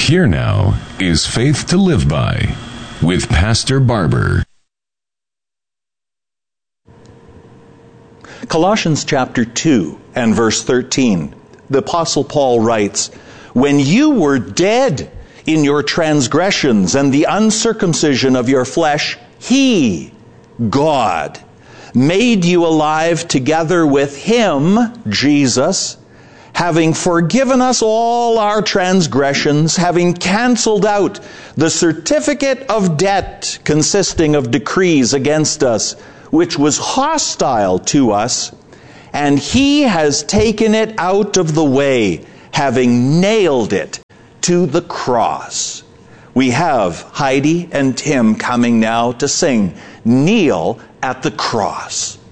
Here now is Faith to Live By with Pastor Barber. Colossians chapter 2 and verse 13, the Apostle Paul writes, "When you were dead in your transgressions and the uncircumcision of your flesh, He, God, made you alive together with Him, Jesus, having forgiven us all our transgressions, having canceled out the certificate of debt consisting of decrees against us, which was hostile to us, and He has taken it out of the way, having nailed it to the cross." We have Heidi and Tim coming now to sing "Kneel at the Cross."